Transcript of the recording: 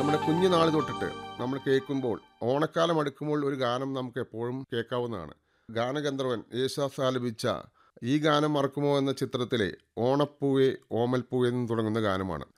നമ്മുടെ കുഞ്ഞുനാൾ തൊട്ടിട്ട് നമ്മൾ കേൾക്കുമ്പോൾ ഓണക്കാലം അടുക്കുമ്പോൾ ഒരു ഗാനം നമുക്ക് എപ്പോഴും കേൾക്കാവുന്നതാണ്. ഗാനഗന്ധർവൻ യേശുദാസ് ആലപിച്ച ഈ ഗാനം മറക്കുമോ എന്ന ചിത്രത്തിലെ ഓണപ്പൂവേ ഓമൽപ്പൂവേ എന്ന് തുടങ്ങുന്ന ഗാനമാണ്.